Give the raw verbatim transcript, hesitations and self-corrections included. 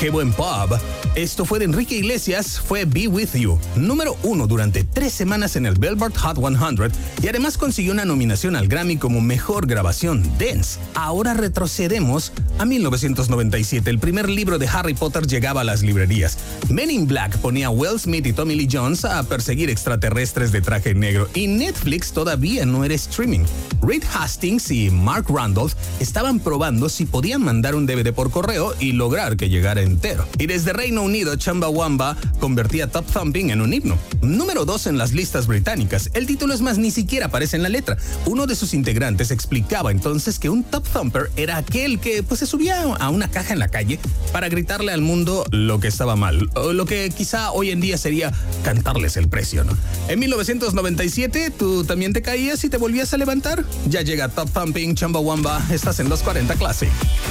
qué buen pop. Esto fue de Enrique Iglesias, fue Be With You, número uno durante tres semanas en el Billboard Hot cien y además consiguió una nominación al Grammy como Mejor Grabación Dance. Ahora retrocedemos a mil novecientos noventa y siete. El primer libro de Harry Potter llegaba a las librerías. Men in Black ponía a Will Smith y Tommy Lee Jones a perseguir extraterrestres de traje negro y Netflix todavía no era streaming. Reed Hastings y Mark Randolph estaban probando si podían mandar un D V D por correo y lograr que llegara entero. Y desde Reino Unido, Chumbawamba convertía Top Thumping en un himno. Número dos en las listas británicas. El título es más, ni siquiera aparece en la letra. Uno de sus integrantes explicaba entonces que un Top Thumper era aquel que pues se subía a una caja en la calle para gritarle al mundo lo que estaba mal, o lo que quizá hoy en día sería cantarles el precio, ¿no? En mil novecientos noventa y siete, ¿tú también te caías y te volvías a levantar? Ya llega Top Thumping, Chumbawamba, estás en doscientos cuarenta Classic.